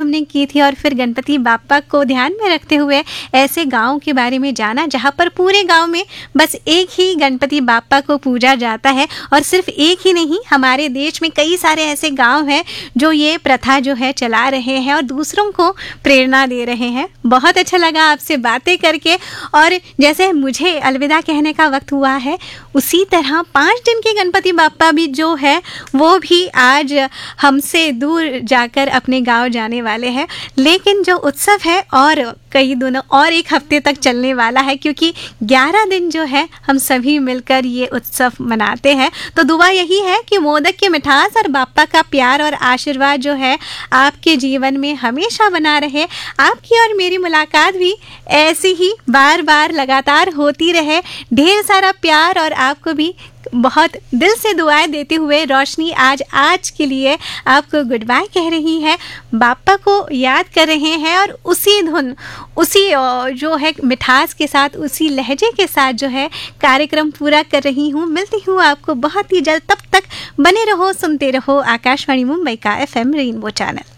हमने की थी और फिर गणपति बाप्पा को ध्यान में रखते हुए ऐसे गाँव के बारे में जाना जहाँ पर पूरे गाँव में बस एक ही गणपति बाप्पा को पूजा जाता है। और सिर्फ एक ही नहीं, हमारे देश में कई सारे ऐसे गाँव हैं जो ये प्रथा जो है चला रहे हैं और दूसरों को प्रेरणा दे रहे हैं। बहुत अच्छा लगा आपसे बातें करके, और जैसे मुझे अलविदा कहने का वक्त हुआ है उसी तरह 5 दिन के गणपति बाप्पा भी जो है वो भी आज हमसे दूर जाकर अपने गांव जाने वाले हैं। लेकिन जो उत्सव है और कई दिनों और एक हफ्ते तक चलने वाला है, क्योंकि 11 दिन जो है हम सभी मिलकर ये उत्सव मनाते हैं। तो दुआ यही है कि मोदक की मिठास और बाप्पा का प्यार और आशीर्वाद जो है आपके जीवन में हमेशा बना रहे। आपकी और मेरी मुलाकात भी ऐसी ही बार बार लगातार होती रहे। ढेर सारा प्यार, और आपको भी बहुत दिल से दुआएं देते हुए रोशनी आज के लिए आपको गुड बाय कह रही है। बाप्पा को याद कर रहे हैं और उसी धुन, उसी जो है मिठास के साथ, उसी लहजे के साथ जो है कार्यक्रम पूरा कर रही हूँ। मिलती हूँ आपको बहुत ही जल्द। तब तक बने रहो, सुनते रहो आकाशवाणी मुंबई का FM रेनबो चैनल।